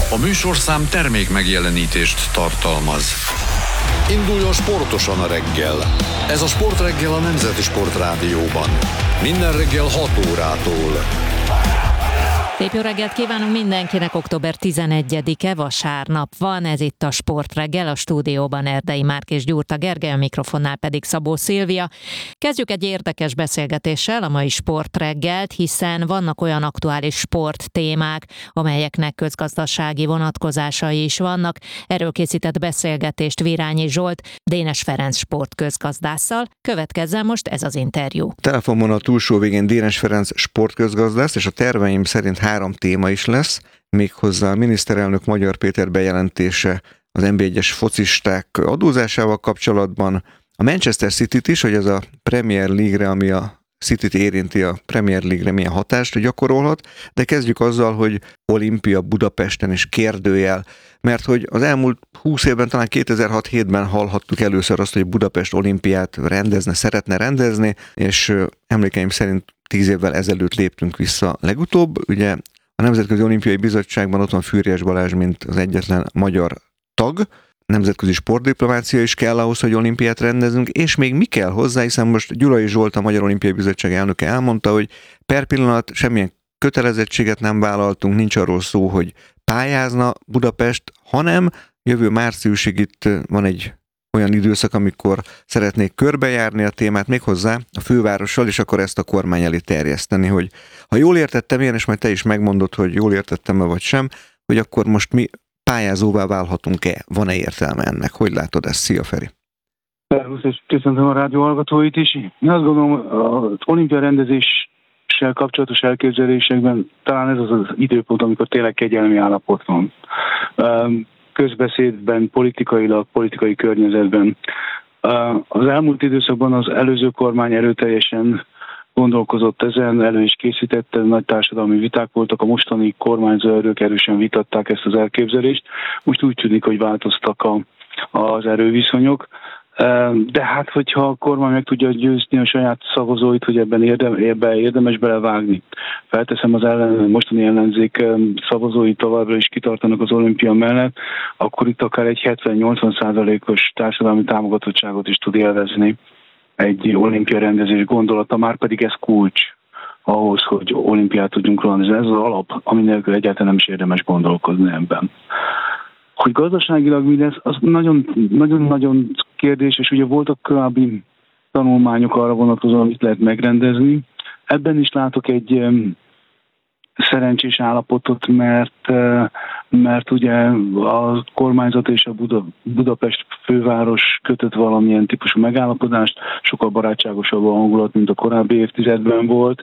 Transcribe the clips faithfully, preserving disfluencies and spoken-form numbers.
A műsorszám termék megjelenítést tartalmaz. Induljon sportosan a reggel. Ez a Sportreggel a Nemzeti Sportrádióban. Minden reggel hat órától. Szép jó reggelt kívánunk mindenkinek, október tizenegyedike, vasárnap van, ez itt a Sportreggel, a stúdióban Erdei Márk és Gyurta Gergely, a mikrofonnál pedig Szabó Szilvia. Kezdjük egy érdekes beszélgetéssel a mai Sportreggelt, hiszen vannak olyan aktuális sporttémák, amelyeknek közgazdasági vonatkozásai is vannak. Erről készített beszélgetést Virányi Zsolt, Dénes Ferenc sportközgazdásszal. Következzen most ez az interjú. Telefonban a túlsó végén Dénes Ferenc sportközgazdász, és a terveim szerint három téma is lesz, méghozzá a miniszterelnök Magyar Péter bejelentése az en bé egyes focisták adózásával kapcsolatban, a Manchester City-t is, hogy ez a Premier League-re, ami a City-t érinti, a Premier League-re milyen hatást gyakorolhat, de kezdjük azzal, hogy Olimpia Budapesten is kérdőjel, mert hogy az elmúlt húsz évben, talán kétezer-hat-hétben hallhattuk először azt, hogy Budapest olimpiát rendezne, szeretne rendezni, és emlékeim szerint tíz évvel ezelőtt léptünk vissza legutóbb. Ugye a Nemzetközi Olimpiai Bizottságban ott van Füriyes Balázs, mint az egyetlen magyar tag, nemzetközi sportdiplomácia is kell ahhoz, hogy olimpiát rendezünk, és még mi kell hozzá, hiszen most Gyulai Zsolt, a Magyar Olimpiai Bizottság elnöke elmondta, hogy per pillanat semmilyen kötelezettséget nem vállaltunk, nincs arról szó, hogy pályázna Budapest, hanem jövő márciusig itt van egy olyan időszak, amikor szeretnék körbejárni a témát, méghozzá a fővárossal, és akkor ezt a kormány elé terjeszteni, hogy ha jól értettem én, és majd te is megmondod, hogy jól értettem-e vagy sem, hogy akkor most mi pályázóvá válhatunk-e? Van-e értelme ennek? Hogy látod ezt? Szia, Feri! Szervusz, és köszöntöm a rádió hallgatóit is. Én azt gondolom, az olimpia rendezéssel kapcsolatos elképzelésekben talán ez az az időpont, amikor tényleg kegyelmi állapot van. Közbeszédben, politikailag, politikai környezetben. Az elmúlt időszakban az előző kormány erőteljesen gondolkozott ezen, elő is készítette, nagy társadalmi viták voltak, a mostani kormányzó erők erősen vitatták ezt az elképzelést. Most úgy tűnik, hogy változtak a, az erőviszonyok. De hát, hogyha a kormány meg tudja győzni a saját szavazóit, hogy ebben, érdem, ebben érdemes belevágni. Felteszem, az ellen, mostani ellenzék szavazói továbbra is kitartanak az olimpia mellett, akkor itt akár egy hetven-nyolcvan százalékos társadalmi támogatottságot is tud élvezni egy olimpia rendezés gondolata, már pedig ez kulcs ahhoz, hogy olimpiát tudjunk rendezni. Ez az alap, ami nélkül egyáltalán nem is érdemes gondolkozni ebben. Hogy gazdaságilag mi lesz, az nagyon-nagyon kérdéses. Ugye voltak korábbi tanulmányok arra vonatkozóan, amit lehet megrendezni. Ebben is látok egy um, szerencsés állapotot, mert, uh, mert ugye a kormányzat és a Buda, Budapest főváros kötött valamilyen típusú megállapodást, sokkal barátságosabb a hangulat, mint a korábbi évtizedben volt.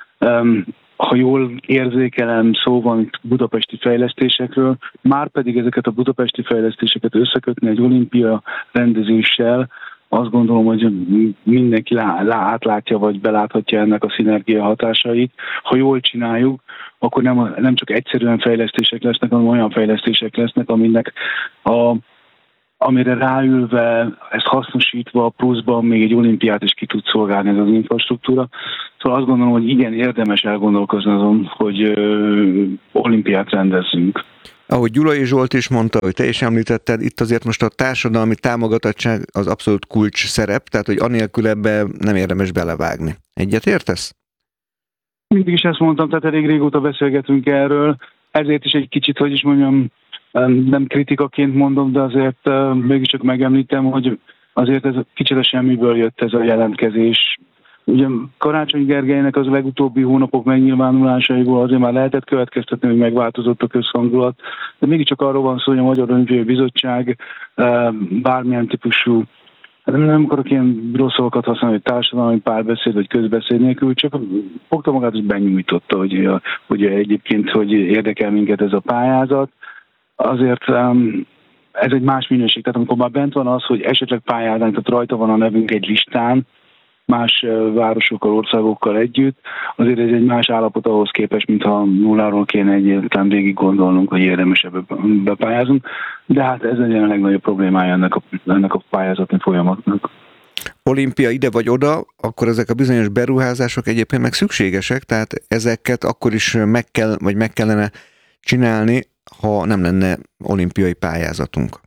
Um, Ha jól érzékelem, szó van itt budapesti fejlesztésekről, már pedig ezeket a budapesti fejlesztéseket összekötni egy olimpia rendezéssel, azt gondolom, hogy mindenki lá, lá, átlátja, vagy beláthatja ennek a szinergia hatásait. Ha jól csináljuk, akkor nem, nem csak egyszerűen fejlesztések lesznek, hanem olyan fejlesztések lesznek, aminek a amire ráülve, ezt hasznosítva pluszban még egy olimpiát is ki tud szolgálni ez az infrastruktúra. Szóval azt gondolom, hogy igen, érdemes elgondolkozni azon, hogy ö, olimpiát rendezzünk. Ahogy Gyulai Zsolt is mondta, hogy te is említetted, itt azért most a társadalmi támogatottság az abszolút kulcs szerep, tehát hogy anélkül ebbe nem érdemes belevágni. Egyet értesz? Mindig is ezt mondtam, tehát elég régóta beszélgetünk erről, ezért is egy kicsit, hogy is mondjam, nem kritikaként mondom, de azért uh, mégiscsak megemlítem, hogy azért ez kicsit a semmiből jött ez a jelentkezés. Ugye Karácsony Gergelynek az legutóbbi hónapok megnyilvánulásaiból azért már lehetett következtetni, hogy megváltozott a közhangulat, de mégiscsak arról van szó, hogy a Magyar Olimpiai Bizottság uh, bármilyen típusú, hát nem akarok ilyen rossz szavakat használni, hogy társadalmi párbeszéd vagy közbeszéd nélkül, csak fogta magát, hogy benyújtotta, hogy, hogy egyébként hogy érdekel minket ez a pályázat. Azért um, ez egy más minőség, tehát amikor már bent van az, hogy esetleg pályázunk, tehát rajta van a nevünk egy listán, más uh, városokkal, országokkal együtt, azért ez egy más állapot ahhoz képest, mintha nulláról kéne egyáltalán végig gondolnunk, hogy érdemes ebbe bepályázunk, de hát ez egy a legnagyobb problémája ennek a, ennek a pályázatni folyamatnak. Olimpia ide vagy oda, akkor ezek a bizonyos beruházások egyébként meg szükségesek, tehát ezeket akkor is meg kell, vagy meg kellene csinálni, ha nem lenne olimpiai pályázatunk?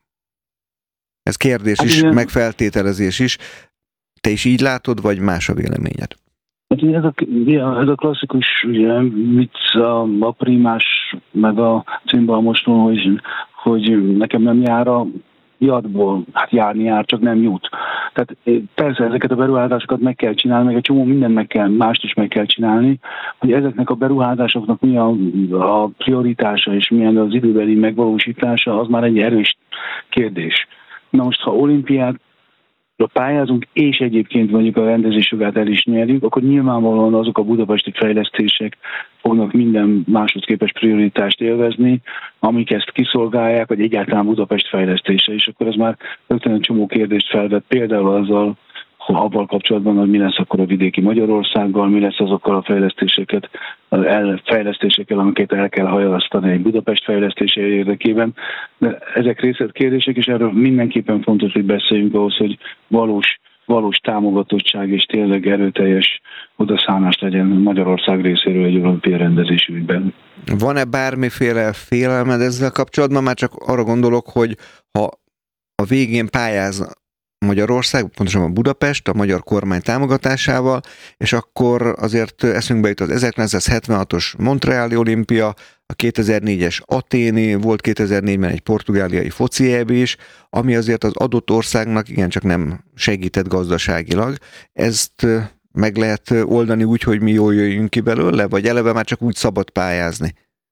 Ez kérdés hát is, igen. meg feltételezés is. Te is így látod, vagy más a véleményed? Hát ez, a, ez a klasszikus ugye, vicc a, a primás, meg a cimbalmosról, hogy, hogy nekem nem jár a jadból, hát járni jár, csak nem jut. Tehát persze ezeket a beruházásokat meg kell csinálni, meg egy csomó mindent meg kell, mást is meg kell csinálni, hogy ezeknek a beruházásoknak mi a, a prioritása és milyen az időbeli megvalósítása, az már egy erős kérdés. Na most, ha olimpiát pályázunk, és egyébként mondjuk a rendezésjogát el is nyerjük, akkor nyilvánvalóan azok a budapesti fejlesztések fognak minden máshoz képest prioritást élvezni, amik ezt kiszolgálják, vagy egyáltalán Budapest fejlesztése, és akkor ez már rögtön egy csomó kérdést felvet, például azzal, abban kapcsolatban, hogy mi lesz akkor a vidéki Magyarországgal, mi lesz azokkal a fejlesztéseket, az fejlesztésekkel, amiket el kell hajalasztani egy Budapest fejlesztése érdekében. De ezek részletkérdések, és erről mindenképpen fontos, hogy beszéljünk ahhoz, hogy valós, valós támogatottság és tényleg erőteljes odaszánás legyen Magyarország részéről egy olimpiai rendezés ügyben. Van-e bármiféle félelmed ezzel kapcsolatban? Már csak arra gondolok, hogy ha a végén pályáz Magyarország, pontosan Budapest, a magyar kormány támogatásával, és akkor azért eszünkbe jut az ezerkilencszázhetvenhatos Montreali olimpia, a kétezer-négyes aténi, volt kétezer-négyben egy portugáliai foci é bé is, ami azért az adott országnak igencsak nem segített gazdaságilag. Ezt meg lehet oldani úgy, hogy mi jól jöjjünk ki belőle, vagy eleve már csak úgy szabad pályázni?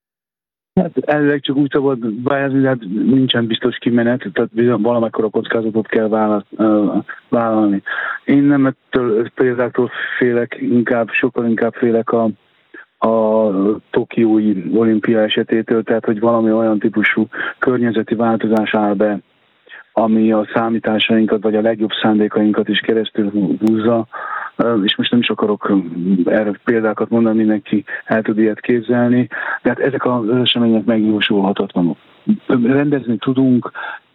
Hát elvileg csak úgy szabad pályázni, de hát nincsen biztos kimenet, tehát valamekkora kockázatot kell vállalni. Én nem ettől példáktól félek, inkább, sokkal inkább félek a, a tokiói olimpia esetétől, tehát hogy valami olyan típusú környezeti változás áll be, ami a számításainkat, vagy a legjobb szándékainkat is keresztül húzza, és most nem is akarok erre példákat mondani, mindenki el tud ilyet képzelni, de hát ezek az események megjósolhatatlanok. Rendezni tudunk,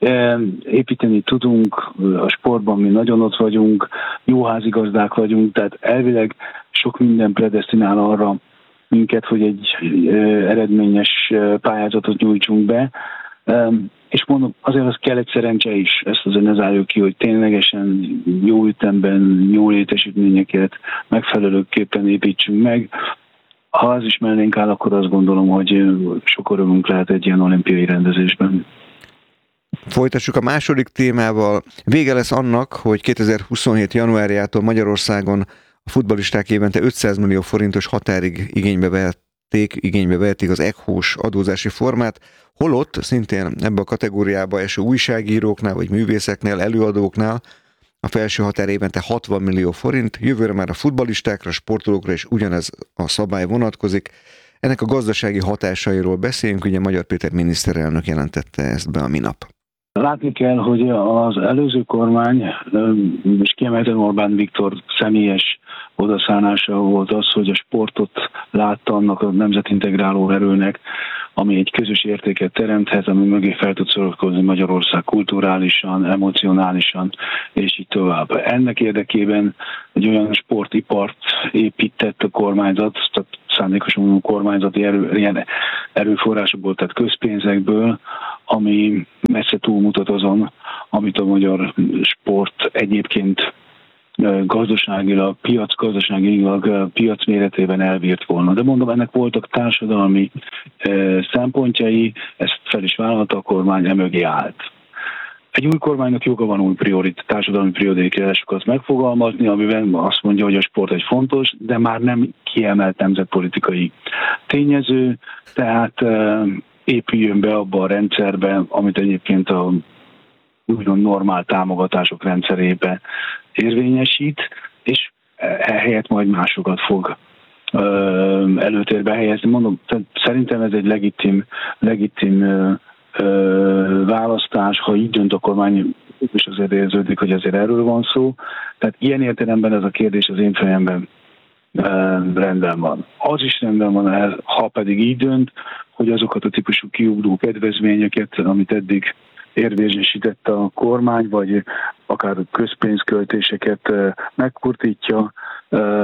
építeni tudunk, a sportban mi nagyon ott vagyunk, jó házigazdák vagyunk, tehát elvileg sok minden predesztinál arra minket, hogy egy eredményes pályázatot nyújtsunk be. És mondom, azért az kell egy szerencse is, ezt azért ne zárjuk ki, hogy ténylegesen jó ütemben, jó létesítményeket megfelelőképpen építsünk meg. Ha az is mellénk áll, akkor azt gondolom, hogy sok örömünk lehet egy ilyen olimpiai rendezésben. Folytassuk a második témával. Vége lesz annak, hogy kétezer-huszonhét januárjától Magyarországon a futballisták évente ötszáz millió forintos határig igénybe vehették, igénybe vehették az ECHO-s adózási formát, holott szintén ebbe a kategóriába eső újságíróknál vagy művészeknél, előadóknál a felső határ évente hatvan millió forint, jövőre már a futballistákra, sportolókra is ugyanez a szabály vonatkozik. Ennek a gazdasági hatásairól beszélünk, ugye Magyar Péter miniszterelnök jelentette ezt be a minap. Látni kell, hogy az előző kormány, és kiemelten Orbán Viktor személyes odaszánása volt az, hogy a sportot látta annak a nemzetintegráló erőnek, ami egy közös értéket teremthet, ami mögé fel tud szorozkozni Magyarország kulturálisan, emocionálisan, és így tovább. Ennek érdekében egy olyan sportipart épített a kormányzat, tehát szándékosan mondom kormányzati erő, ilyen erőforrásokból, tehát közpénzekből, ami messze túlmutat azon, amit a magyar sport egyébként gazdaságilag, piac gazdaságilag, piac méretében elbírt volna. De mondom, ennek voltak társadalmi szempontjai, ezt fel is vállalta a kormány, emögé állt. Egy új kormánynak joga van új priorit, társadalmi prioritásokat megfogalmazni, amiben azt mondja, hogy a sport egy fontos, de már nem kiemelt nemzetpolitikai tényező, tehát épüljön be abba a rendszerbe, amit egyébként a úgymond normál támogatások rendszerébe érvényesít, és ehelyett majd másokat fog ö, előtérbe helyezni. Mondom, szerintem ez egy legitim, legitim ö, ö, választás, ha így dönt a kormány, és azért érződik, hogy azért erről van szó. Tehát ilyen értelemben ez a kérdés az én fejemben ö, rendben van. Az is rendben van, ha pedig így dönt, hogy azokat a típusú kiugró kedvezményeket, amit eddig érvényesített a kormány, vagy akár közpénzköltéseket megkurtítja,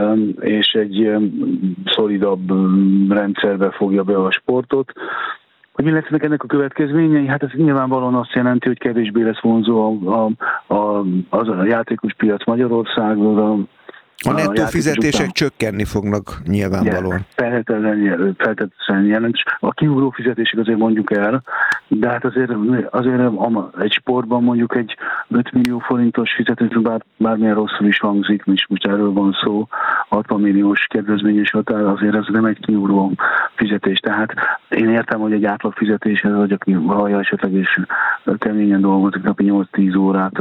és egy szolidabb rendszerbe fogja be a sportot. Hogy mi lesznek ennek a következményei? Hát ez nyilvánvalóan azt jelenti, hogy kevésbé lesz vonzó a, a, a, az a játékos piac Magyarországon. A nettó fizetések után csökkenni fognak nyilvánvalóan. Feltétlenül jelentős. A kiugró fizetések azért mondjuk el, de hát azért, azért egy sportban mondjuk egy öt millió forintos fizetés, bár, bármilyen rosszul is hangzik, és most erről van szó, hatvan milliós kedvezményes határ, azért ez nem egy kiugró fizetés. Tehát én értem, hogy egy átlag fizetéshez, vagy aki hallja esetleg és keményen dolgozik, napi nyolc-tíz órát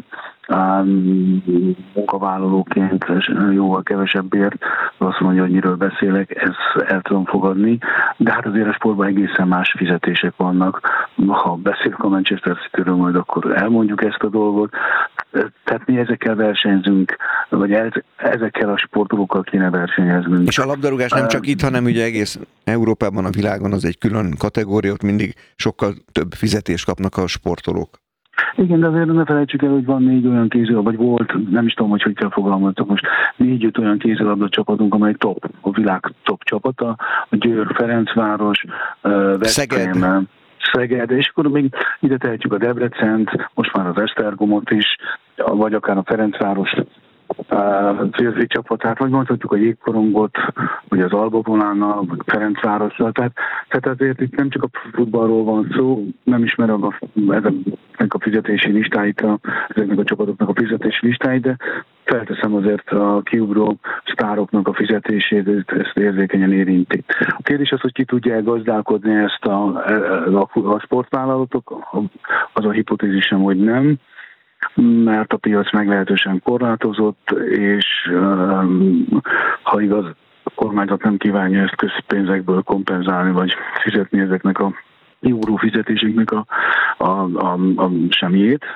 munkavállalóként jóval kevesebbért, azt mondja, hogy miről beszélek, ezt el tudom fogadni, de hát azért a sportban egészen más fizetések vannak. Ha beszélünk a Manchester Cityről, majd akkor elmondjuk ezt a dolgot. Tehát mi ezekkel versenyzünk, vagy ezekkel a sportolókkal kéne versenyeznünk. És a labdarúgás nem csak itt, hanem ugye egész Európában, a világon az egy külön kategória, ott mindig sokkal több fizetést kapnak a sportolók. Igen, de azért ne felejtsük el, hogy van négy olyan kézilabda, vagy volt, nem is tudom, hogy hogy kell fogalmazni, most négy-öt olyan kézilabda csapatunk, amely top, a világ top csapata, a Győr, Ferencváros, Veszprém, Szeged, és akkor még ide tehetjük a Debrecent, most már az Esztergomot is, vagy akár a Ferencváros férfi csapatát, vagy mondhatjuk a Jégkorongot, vagy az Alba Volánnal, vagy Ferencvárossal. Tehát, tehát azért itt nem csak a futballról van szó, nem ismerem a, ezeknek a fizetési listáit, a, ezeknek a csapatoknak a fizetési listáit, de felteszem azért a kiugró sztároknak a fizetését, ezt érzékenyen érinti. A kérdés az, hogy ki tudja gazdálkodni ezt a, a, a sportvállalatok, az a hipotézisem, hogy nem, mert a piac meglehetősen korlátozott, és ha igaz, a kormányzat nem kívánja ezt közpénzekből kompenzálni, vagy fizetni ezeknek a euró fizetéseknek a, a, a, a semmiét.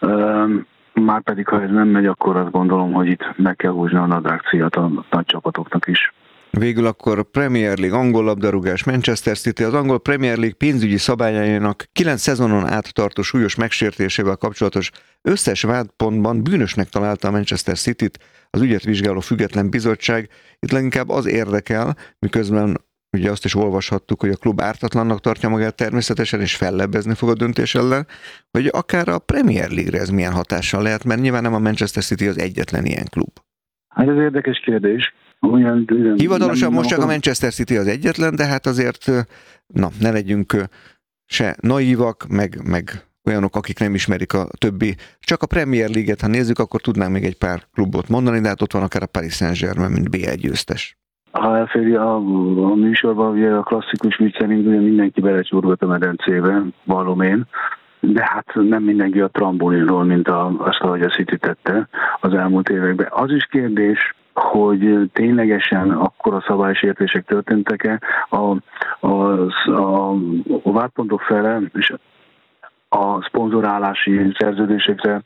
Márpedig, ha ez nem megy, akkor azt gondolom, hogy itt meg kell húzni a nadrágcíjat a nagy csapatoknak is. Végül akkor Premier League, angol labdarúgás, Manchester City. Az angol Premier League pénzügyi szabályainak kilenc szezonon át tartó súlyos megsértésével kapcsolatos összes vádpontban bűnösnek találta a Manchester Cityt az ügyet vizsgáló független bizottság. Itt leginkább az érdekel, miközben ugye azt is olvashattuk, hogy a klub ártatlannak tartja magát természetesen, és fellebbezni fog a döntés ellen, hogy akár a Premier League-re ez milyen hatással lehet, mert nyilván nem a Manchester City az egyetlen ilyen klub. Hát ez érdekes kérdés. Olyan, olyan, Hivatalosan most csak a Manchester City az egyetlen, de hát azért na, ne legyünk se naívak, meg, meg olyanok, akik nem ismerik a többi. Csak a Premier League-et, ha nézzük, akkor tudnánk még egy pár klubot mondani, de hát ott van akár a Paris Saint-Germain, mint bé egy győztes. Ha elféri a, a műsorban, ugye a klasszikus műsor szerint ugye mindenki belecsúrgott a medencébe, vallom én, de hát nem mindenki a trambolinról, mint a, azt, ahogy a City tette az elmúlt években. Az is kérdés, hogy ténylegesen akkor a szabálysértések történtek-e, a, a, a, a vádpontok fele és a szponzorálási szerződésekre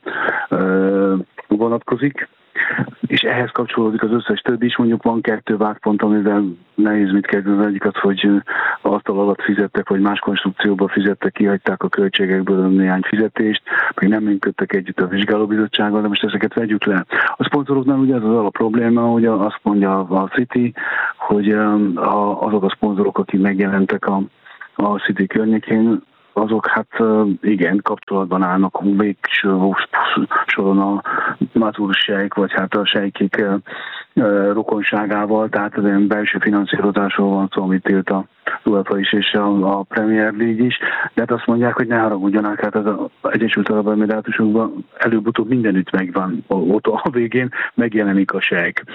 ö, vonatkozik, és ehhez kapcsolódik az összes többi is, mondjuk van kettő vádpont, amivel nehéz mit kezdeni, egyik az, hogy asztal alatt fizettek, vagy más konstrukcióban fizettek, kihagyták a költségekből néhány fizetést, meg nem működtek együtt a vizsgálóbizottsággal, de most ezeket vegyük le. A szponzoroknál ugye az az a probléma, hogy azt mondja a City, hogy azok a szponzorok, akik megjelentek a, a City környékén, azok hát igen, kapcsolatban állnak végső soron a Mazur sejk, vagy hát a sejkik rokonságával, tehát az ilyen belső finanszírozásról van szó, amit tilt a UEFA is és a, a Premier League is, de hát azt mondják, hogy ne haragudjanak, hát az Egyesült Arab Emirátusokban előbb-utóbb mindenütt megvan, ott a végén megjelenik a sejk.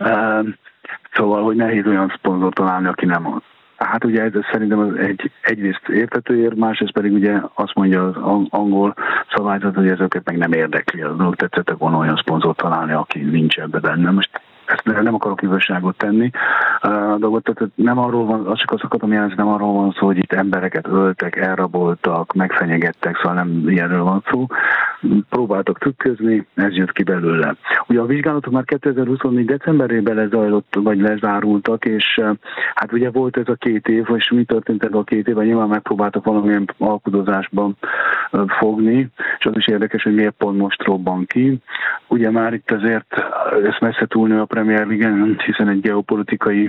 Szóval, hogy nehéz olyan szponzor találni, aki nem az. Hát ugye ez szerintem az egy, egyrészt érthető ér, másrészt pedig ugye azt mondja az angol szabályzat, hogy ezeket meg nem érdekli az dolog, tetszettek volna olyan szponzort találni, aki nincs ebbe benne. Most ezt nem akarok igazságot tenni. A dolgot, tehát nem arról van, az csak azt akarom jelenteni, nem arról van szó, hogy itt embereket öltek, elraboltak, megfenyegettek, szóval nem ilyenről van szó, próbáltak trükközni, ez jött ki belőle. Ugye a vizsgálatok már kétezer-huszonnégy decemberében lezajlott, vagy lezárultak, és hát ugye volt ez a két év, és mi történt ebben a két évben, nyilván megpróbáltak valamilyen alkudozásban fogni, és az is érdekes, hogy miért pont most robban ki. Ugye már itt azért ez messze túlnő a Premier League-en, hiszen egy geopolitikai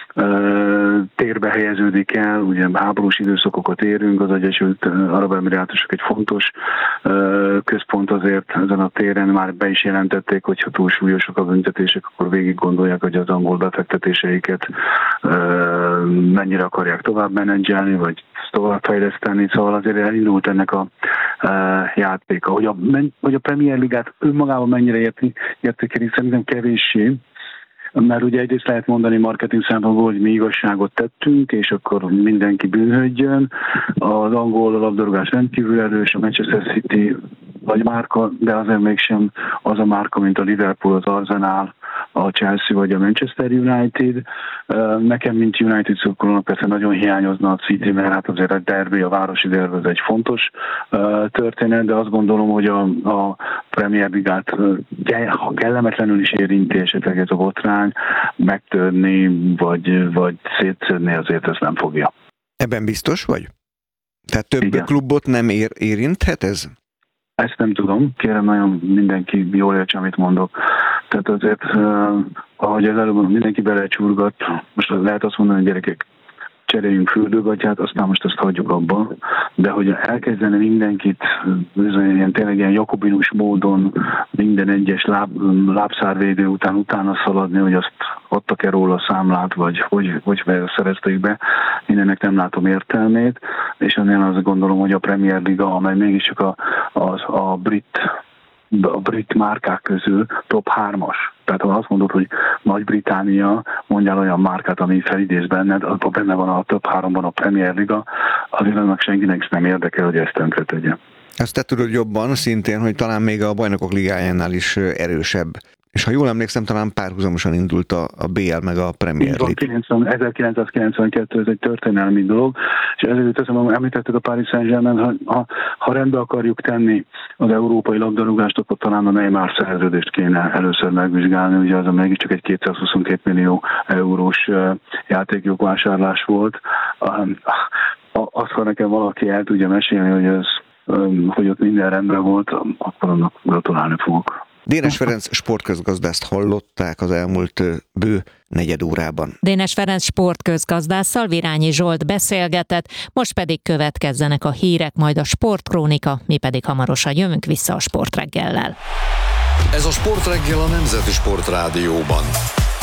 térbe helyeződik el, ugye háborús időszakokat érünk, az Egyesült Arab Emirátusok egy fontos központ azért ezen a téren, már be is jelentették, hogyha túl súlyosak a büntetések, akkor végig gondolják, hogy az angol befektetéseiket mennyire akarják tovább menedzselni, vagy továbbfejleszteni, szóval azért elindult ennek a játéka. Hogy a, hogy a Premier Ligát önmagában mennyire érti, értékelik, szerintem kevéssé, mert ugye egyrészt lehet mondani marketing szempontból, hogy mi igazságot tettünk, és akkor mindenki bűnhődjön. Az angol labdarúgás rendkívül erős, a Manchester City vagy márka, de azért mégsem az a márka, mint a Liverpool, az Arsenal, a Chelsea vagy a Manchester United. Nekem, mint United szurkolónak persze nagyon hiányozna a City, mert hát azért a derby, a városi derby ez egy fontos történet, de azt gondolom, hogy a, a Premier Ligát, ha kellemetlenül is érinti esetleg ez a botrány, megtörni vagy, vagy szétszedni azért ez nem fogja. Ebben biztos vagy? Tehát több Igen. klubot nem ér, érinthet ez? Ezt nem tudom, kérem nagyon mindenki jól értse, amit mondok. Tehát azért, uh, ahogy az előbb mindenki belecsurgat, most lehet azt mondani, hogy gyerekek, cseréljünk fürdőgatyát, aztán most ezt hagyjuk abba, de hogy elkezdene mindenkit ilyen, tényleg ilyen jakobinus módon minden egyes láb, lábszárvédő után utána szaladni, hogy azt adtak-e róla a számlát, vagy hogy, hogy szerezték be, én ennek nem látom értelmét, és ennél azt gondolom, hogy a Premier Liga, amely mégiscsak a, a, a brit a brit márkák közül top hármas. Tehát ha azt mondod, hogy Nagy-Britannia, mondjál olyan márkát, ami felidéz benned, akkor benne van a top háromban a Premier Liga, azért annak senkinek nem érdekel, hogy ezt tönkre tegye. Ezt te tudod jobban szintén, hogy talán még a Bajnokok Ligájánál is erősebb. És ha jól emlékszem, talán párhuzamosan indult a, a bé el meg a Premier League. ezerkilencszázkilencvenkettő, ez egy történelmi dolog, és ezért teszem, említetted a Paris Saint-Germain, ha, ha, ha rendbe akarjuk tenni az európai labdarúgást, akkor talán a Neymar szerződést kéne először megvizsgálni, ugye az a mégiscsak egy kétszázhuszonkettő millió eurós játékjogvásárlás volt. Azt, ha nekem valaki el tudja mesélni, hogy, ez, hogy ott minden rendben volt, akkor annak gratulálni fogok. Dénes Ferenc sportközgazdászt hallották az elmúlt bő negyed órában. Dénes Ferenc sportközgazdásszal Virányi Zsolt beszélgetett, most pedig következzenek a hírek, majd a sportkrónika, mi pedig hamarosan jövünk vissza a Sportreggellel. Ez a Sportreggel a Nemzeti Sportrádióban.